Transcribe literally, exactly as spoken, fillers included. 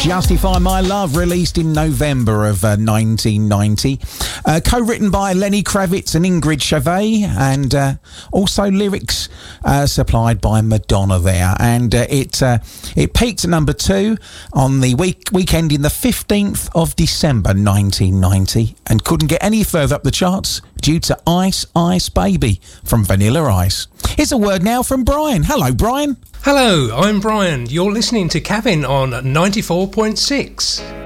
Justify My Love, released in November of uh, nineteen ninety. Uh, co-written by Lenny Kravitz and Ingrid Chavez, and uh, also lyrics uh, supplied by Madonna there. And uh, it uh, it peaked at number two on the week weekend in the fifteenth of December nineteen ninety, and couldn't get any further up the charts due to Ice Ice Baby from Vanilla Ice. Here's a word now from Brian. Hello, Brian. Hello, I'm Brian. You're listening to Kevin on ninety-four point six.